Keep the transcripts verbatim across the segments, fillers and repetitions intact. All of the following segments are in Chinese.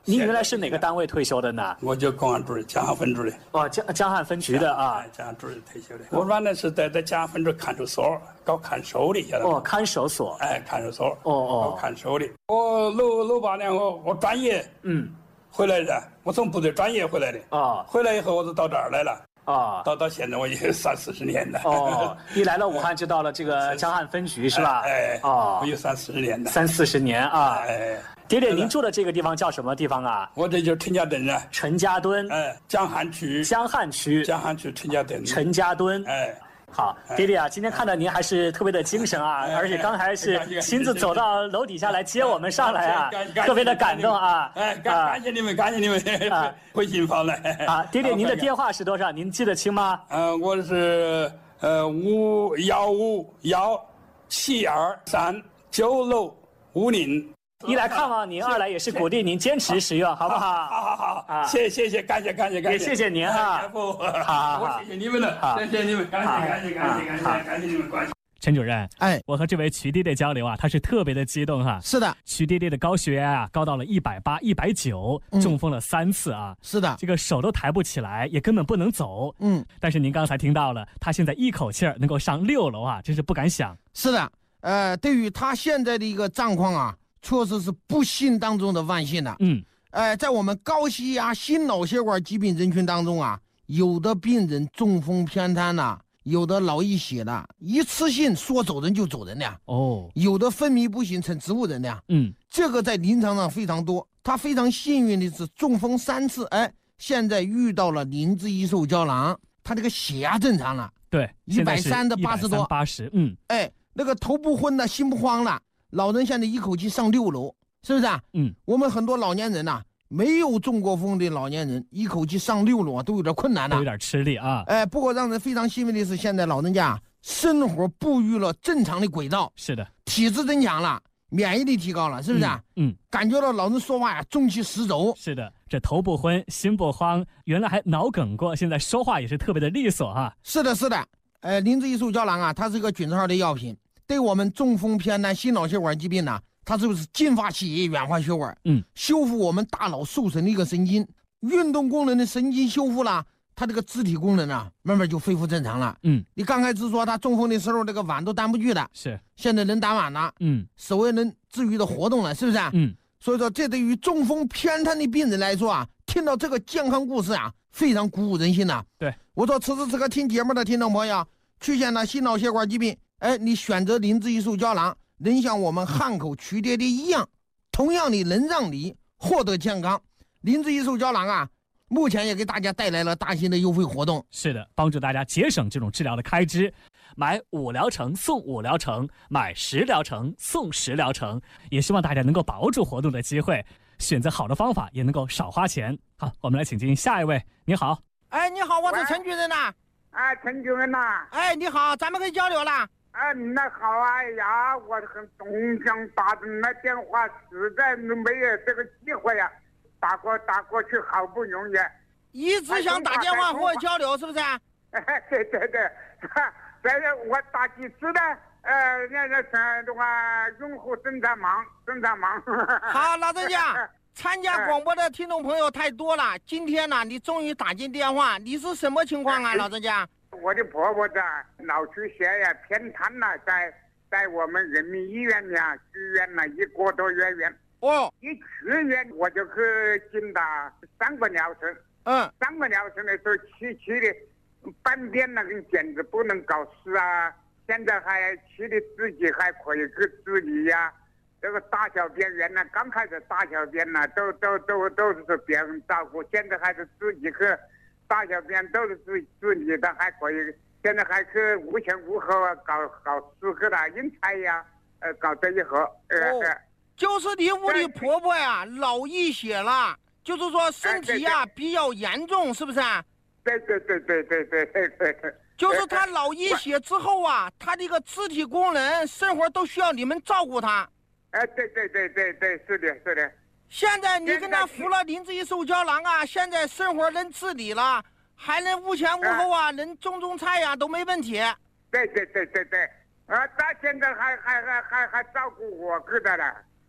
您原来是哪个单位退休的呢？ 我就公安主任，江汉分局的。 哦，江江汉分局的啊。 江汉主任退休的。我原来是在在江汉分局看守所搞看守的，晓得吗？ 哦，看守所。 哎，看守所。 哦哦。 搞看守的。我六六八年我我转业， 嗯， 回来的。我从部队转业回来的。 啊。 回来以后我就到这儿来了。 啊， 到到现在我也三四十年了。 哦，一来了武汉就到了这个江汉分局是吧？ 哎， 哦， 我有三四十年了。 三四十年啊！ 哎， 爹爹，您住的这个地方叫什么地方啊？ 我这就是陈家墩啊。 陈家墩。 哎，江汉区。 江汉区。 江汉区陈家墩。 陈家墩。 哎。 好，爹爹啊，今天看到您还是特别的精神啊，而且刚才是亲自走到楼底下来接我们上来啊，特别的感动啊！ 哎，感感谢你们，感谢你们啊，回信访来啊！爹爹，您的电话是多少？您记得清吗？ 嗯，我是呃五幺五幺七二三九六五零。 一来看望您，二来也是鼓励您坚持使用，好不好？ 好好好啊！谢谢谢，感谢感谢感谢， 也谢谢您哈！ 不，好，我谢谢你们了，谢谢你们，感谢感谢感谢感谢感谢你们关心。 陈主任， 哎， 我和这位瞿爹爹交流啊，他是特别的激动哈。 是的， 瞿爹爹的高血压啊，高到了一百八、一百九，中风了三次啊。 是的， 这个手都抬不起来，也根本不能走。 嗯， 但是您刚才听到了，他现在一口气儿能够上六楼啊，真是不敢想。 是的，呃，对于他现在的一个状况啊。确实是不幸当中的万幸的。 嗯， 呃，在我们高血压、心脑血管疾病人群当中啊，有的病人中风偏瘫呐、啊，有的脑溢血的，一次性说走人就走人的。 哦， 有的昏迷不醒成植物人的。 嗯， 这个在临床上非常多。他非常幸运的是中风三次，哎，现在遇到了灵芝益寿胶囊，他这个血压正常了。 对， 一百三的八十多， 八十，嗯， 哎，那个头不昏了，心不慌了。老人现在一口气上六楼，是不是啊？ 嗯， 我们很多老年人呐、啊，没有中过风的老年人，一口气上六楼啊，都有点困难的， 有点吃力啊。 哎，不过让人非常欣慰的是，现在老人家生活步入了正常的轨道， 是的， 体质增强了，免疫力提高了，是不是啊？ 嗯，嗯感觉到老人说话呀中气十足。 是的，这头不昏，心不慌，原来还脑梗过，现在说话也是特别的利索哈、啊。 是的，是的，呃，灵芝益寿胶囊啊，它是个菌号的药品，对我们中风偏瘫、心脑血管疾病呢。它就是净化血液、软化血管， 嗯， 修复我们大脑受损的一个神经，运动功能的神经修复了，它这个肢体功能啊，慢慢就恢复正常了。 嗯， 你刚开始说他中风的时候，这个碗都担不住的， 是， 现在能担碗了， 嗯， 手也能自由的活动了，是不是？ 嗯， 所以说这对于中风偏瘫的病人来说啊，听到这个健康故事啊，非常鼓舞人心呐、啊。 对， 我说此时此刻听节目的听众朋友，出现了心脑血管疾病，哎，你选择灵芝益寿胶囊。能像我们汉口瞿爹爹一样，同样的能让你获得健康。灵芝益寿胶囊啊，目前也给大家带来了大型的优惠活动。 是的，帮助大家节省这种治疗的开支，买五疗程送五疗程，买十疗程送十疗程，也希望大家能够把握住活动的机会，选择好的方法，也能够少花钱。好，我们来请进下一位。你好， 哎，你好，我是陈主任呐。 哎，陈主任呐。 哎，你好，咱们可以交流了。 哎，那好啊！哎呀，我很东想打的那电话，实在没有这个机会呀、啊，打过打过去，好不容易。 一直想打电话和我交流，是不是？ 哎，对对对，这我打几次的，呃，那那什的话，用户正在忙，正在忙。 好，老人家，参加广播的听众朋友太多了，今天呢，你终于打进电话，你是什么情况啊，老人家？ 我的婆婆的脑出血呀，偏瘫了，在在我们人民医院呀住院了一个多月院。 哦， 一去院我就去进了三个疗程。 嗯， 三个疗程的时候气气的半边那个简直不能搞事啊！现在还气的自己还可以去自理呀。这个大小便原来刚开始大小便呢，都都都都是别人照顾，现在还是自己去。大小便都是自自己的，还可以。现在还去无前无后啊，搞搞四个的阴差呀，呃，搞这一盒。呃、 哦，就是你屋里婆婆呀，脑溢血了，就是说身体呀、哎、比较严重，是不是啊？ 对对对对对对对对对。 就是她脑溢血之后啊，她这个肢体功能、生活都需要你们照顾她。 哎，对对对对对，是的，是的。 现在你跟他服了灵芝益寿胶囊啊，现在生活能自理了，还能无前无后啊，啊能种种菜呀、啊，都没问题。 对对对对对，啊，他现在还还还还还照顾我哥的了。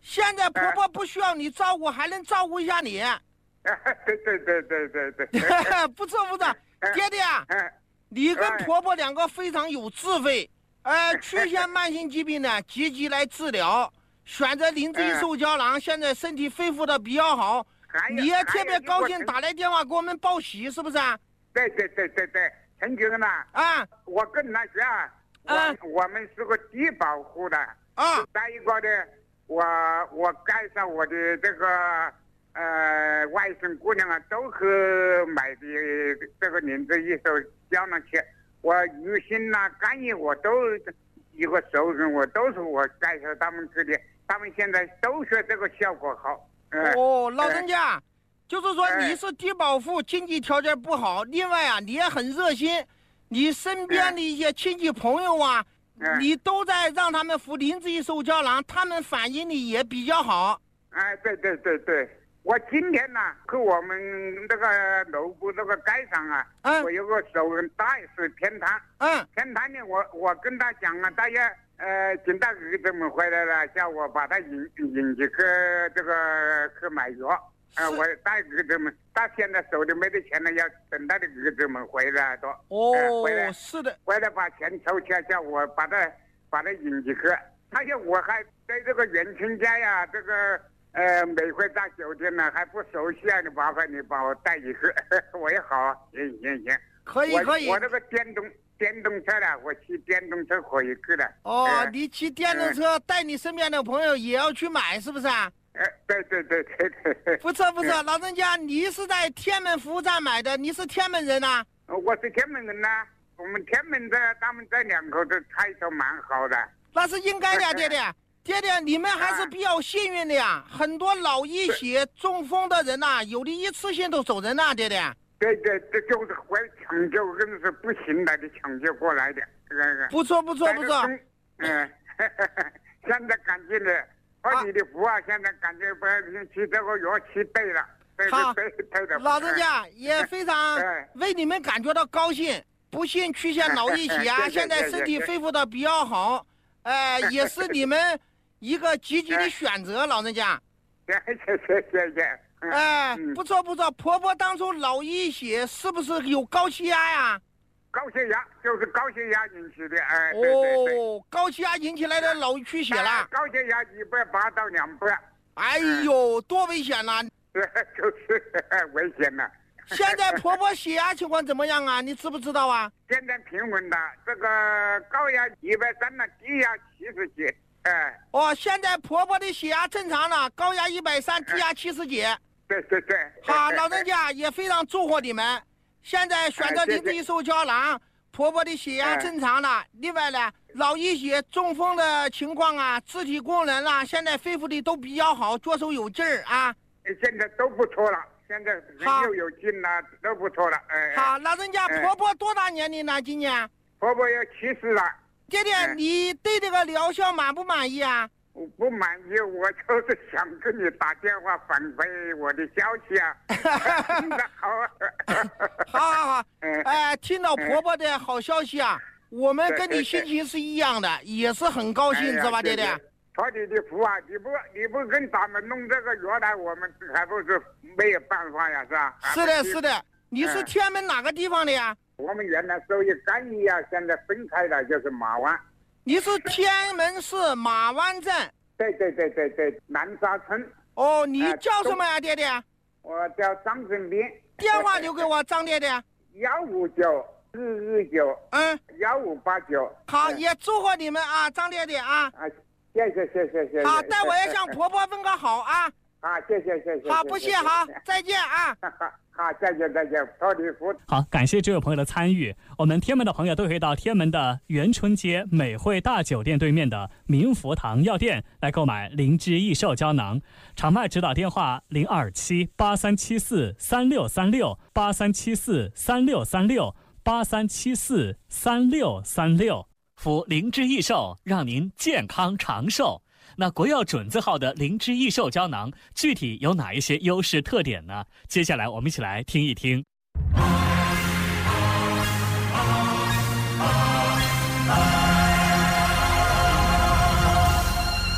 现在婆婆不需要你照顾，还能照顾一下你。 对对对对对对。 不错不错，爹爹，你跟婆婆两个非常有智慧。呃，曲线慢性疾病呢，积极来治疗，选择灵芝益寿胶囊，现在身体恢复的比较好。你也特别高兴，打来电话给我们报喜，是不是啊？ 对对对对对，陈军呢？啊，我跟他说啊，我我们是个低保户的啊。再一个呢，我我赶上我的这个呃外甥姑娘啊，都和买的这个灵芝益寿胶囊去。我鱼心呐、肝炎我都一个熟人，我都是我介绍他们吃的，他们现在都说这个效果好。呃、 哦，老人家，呃、就是说你是低保户，呃、经济条件不好，另外啊，你也很热心，你身边的一些亲戚朋友啊，呃、你都在让他们服灵芝益寿胶囊，他们反应的也比较好。 哎、呃，对对对对。我今天呢，和我们那个楼部那个街上啊，嗯、我有个熟人大爷是偏瘫，嗯，偏瘫呢，我我跟他讲了，大家呃，今大儿子们回来了，叫我把他引引去这个去买药，呃，我大儿子们，他现在手里没得钱了，要等他的儿子们回来都， 哦， 呃、回来是的， 回来把钱凑起来，叫我把他把他引去，而且我还对这个袁清家呀，这个。呃，每回到酒店呢还不熟悉啊，你麻烦你把我带一个，我也好，行行行， 可以可以。 我那个电动电动车呢，我骑电动车可以去的。 哦，呃、你骑电动车、呃、带你身边的朋友也要去买，是不是啊？ 呃，对对对对对。 不错不错，呃、老人家，你是在天门服务站买的，你是天门人呐、 啊？我是天门人呐、啊，我们天门的他们这两口子态度蛮好的。 那是应该的，爹爹。爹爹，你们还是比较幸运的呀！很多脑溢血、中风的人呐、啊，有的一次性都走人呐、啊，爹爹。 对对，这就是为抢救，真是不行来的抢救过来的。这个不错不错不错。 嗯，现在感觉呢，和你的福啊，现在感觉不吃这个药吃对了，对好对对的。 老人家也非常为你们感觉到高兴，不幸曲线脑溢血啊，现在身体恢复的比较好，呃，也是你们。一个积极的选择，老人家。 谢谢谢谢谢。 哎，不错不错。婆婆当初脑溢血是不是有高血压呀？ 高血压就是高血压引起的，哎。 哦，高血压引起来的脑缺血了。 高血压一百八到两百。 哎呦，多危险呐！ 对，就是危险了。 现在婆婆血压情况怎么样啊？你知不知道啊？ 现在平稳的，这个高压一百三了，低压七十几。哎， 哦，现在婆婆的血压正常了，高压一百三，低压七十几。 对对对。 好，老人家也非常祝贺你们。现在选择灵芝益寿胶囊，婆婆的血压正常了。另外呢，脑溢血、中风的情况啊，肢体功能啊，现在恢复的都比较好，左手有劲儿啊。 现在都不错了，现在又有劲了，都不错了。哎。 好，老人家，婆婆多大年龄了？今年？ 婆婆要七十了。 爹爹，你对这个疗效满不满意啊？ 我不满意，我就是想跟你打电话反馈我的消息啊。好啊， 好好好，哎，听到婆婆的好消息啊，我们跟你心情是一样的，也是很高兴，知道吧，爹爹？ 托你的福啊！你不你不跟咱们弄这个药来，我们还不是没有办法呀，是吧？ 是的，是的。你是天门哪个地方的呀？ 我们原来属于甘邑啊，现在分开了，就是马湾。 你是天门市马湾镇？ 对对对对对，南沙村。 哦，你叫什么呀，爹爹？ 我叫张振斌。 电话留给我，张爹爹。 幺五九四二九，嗯，幺五八九。 好，也祝贺你们啊，张爹爹啊。 啊，谢谢谢谢谢谢。 好，待会也向婆婆问个好啊。 啊，谢谢谢谢。 好，不谢，好，再见啊。 好，再见再见，托你福。 好，感谢这位朋友的参与。我们天门的朋友都可以到天门的元春街美汇大酒店对面的民福堂药店来购买灵芝益寿胶囊。场卖指导电话零二七八三七四三六三六八三七四三六三六八三七四三六三六。服灵芝益寿，让您健康长寿。那国药准字号的灵芝益寿胶囊具体有哪一些优势特点呢？接下来我们一起来听一听。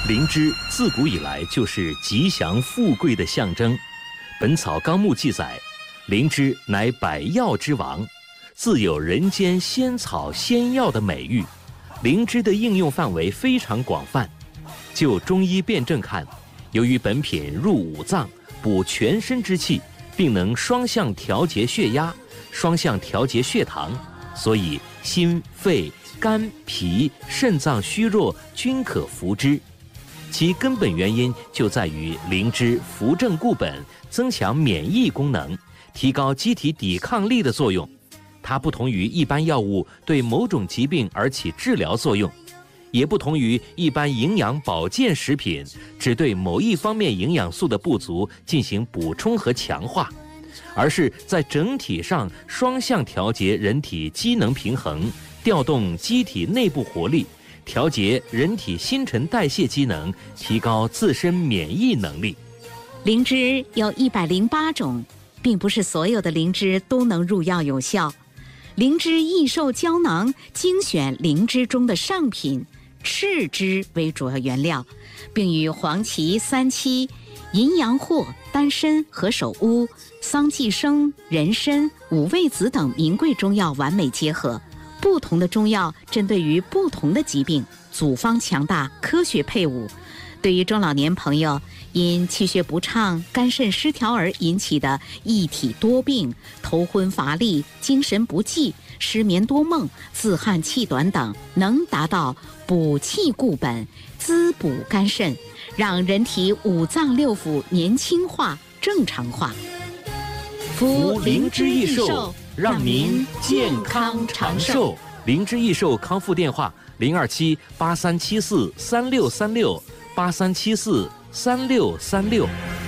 灵芝自古以来就是吉祥富贵的象征，《本草纲目》记载，灵芝乃百药之王，自有人间仙草仙药的美誉。灵芝的应用范围非常广泛。就中医辨证看，由于本品入五脏，补全身之气，并能双向调节血压、双向调节血糖，所以心、肺、肝、脾、肾脏虚弱均可服之。其根本原因就在于灵芝扶正固本，增强免疫功能，提高机体抵抗力的作用。它不同于一般药物对某种疾病而起治疗作用，也不同于一般营养保健食品只对某一方面营养素的不足进行补充和强化，而是在整体上双向调节人体机能平衡，调动机体内部活力，调节人体新陈代谢机能，提高自身免疫能力。 灵芝有一百零八种，并不是所有的灵芝都能入药有效。灵芝益寿胶囊精选灵芝中的上品赤芝为主要原料，并与黄芪、三七、淫羊藿、丹参、何首乌、桑寄生、人参、五味子等名贵中药完美结合。不同的中药针对于不同的疾病，组方强大，科学配伍。对于中老年朋友因气血不畅、肝肾失调而引起的一体多病、头昏乏力、精神不济、失眠多梦、自汗气短等，能达到补气固本、滋补肝肾，让人体五脏六腑年轻化、正常化。 服灵芝益寿，让您健康长寿。灵芝益寿康复电话：零二七八三七四三六三六八三七四三六三六。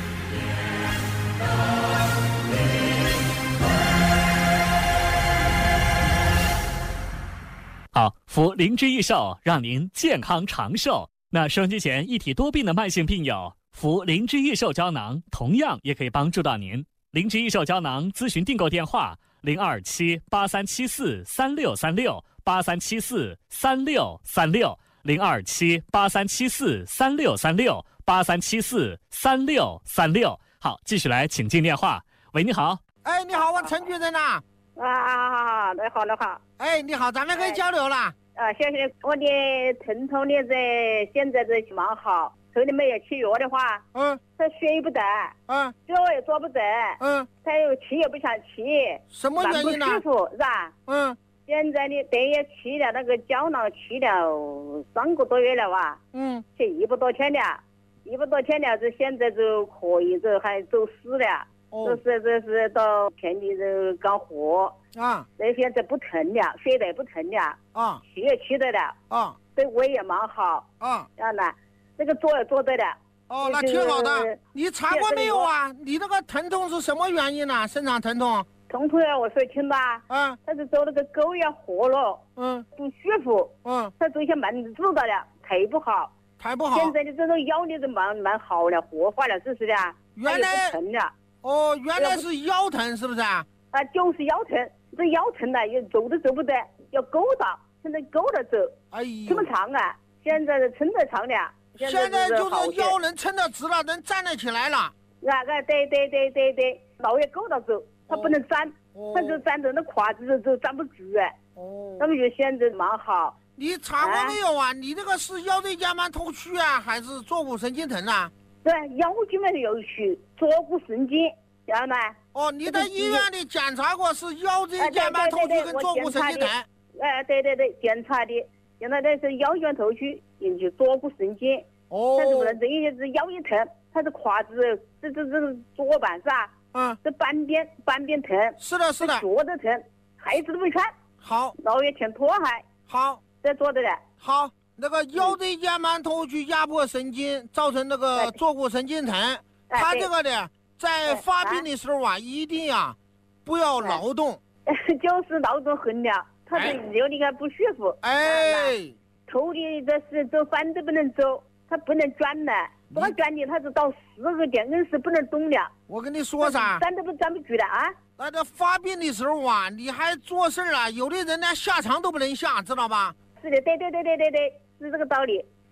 好，服灵芝益寿，让您健康长寿。那收音机前一体多病的慢性病友，服灵芝益寿胶囊同样也可以帮助到您。灵芝益寿胶囊咨询订购电话：零二七八三七四三六三六八三七四三六三六零二七八三七四三六三六八三七四三六三六。好，继续来请进电话。喂，你好。 哎，你好，我陈主任呐。 啊，你好，你好。 哎，你好，咱们可以交流了。 啊，谢谢。我的疼痛的在现在这蛮好，手里没有吃药的话， 嗯， 他睡不得， 嗯， 脚也坐不得， 嗯， 他又吃也不想吃， 什么原因呢？ 不舒服是吧？ 嗯， 现在呢，等也吃了那个胶囊，吃了三个多月了哇， 嗯， 吃一百多天了，一百多天了，这现在就可以，这还走死了。 哦， 这是这是到田里这干活啊， 那现在不疼了，睡得也不疼了啊， 吃也吃得了啊， 对胃也蛮好啊， 然后呢，这个做也做得了。 哦，那挺好的。你查过没有啊？你这个疼痛是什么原因呢？肾脏疼痛？ 疼痛呀，我说听吧， 啊， 他是走那个沟呀活了， 嗯， 不舒服， 嗯， 他做一些门知道了，腿不好， 腿不好。 现在的这种腰的就蛮蛮好了，活化了，是不是的？ 原来不疼了。 哦，原来是腰疼，是不是啊？ 啊，就是腰疼，这腰疼呢，也走都走不得，要勾到，现在勾着走， 哎呦， 这么长啊！现在是撑得长了， 现在就是腰能撑得直了，能站得起来了。 那个对对对对对，老也勾到走，他不能站， 哦、 他就站着那胯子就站不直哎。哦，那么就现在蛮好。 你查过没有啊？啊你这个是腰椎间盘突出啊，还是坐骨神经疼啊？ 对，腰基本上有虚，坐骨神经，然后呢？ 哦，你在医院里检查过是腰椎间盘突出跟坐骨神经疼？ 哎，对对对，检查的，检查的是腰间突出引起坐骨神经。哦。但是不能这一是腰一疼，它是胯子，这这这左半是吧？ 嗯。 这半边半边疼。 是的，是的。 坐着疼，孩子都没看。 好。 老也挺拖还。 好。 在坐着的。 好。那个腰椎间盘突出压迫神经，造成那个坐骨神经疼。他这个的在发病的时候啊，一定呀不要劳动。 就是劳动很了，他的有点不舒服。 哎， 头的这是走翻都不能走，他不能转了，不能转的他是到四个点硬是不能动了。 我跟你说啥？ 站都不站不住了啊！ 那这发病的时候啊，你还做事啊，有的人连下床都不能下，知道吧？ 是的，对对对对对对。是这个道理，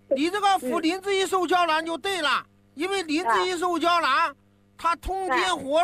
你这个服灵芝一受胶囊就对了，因为灵芝一受胶囊，它通天活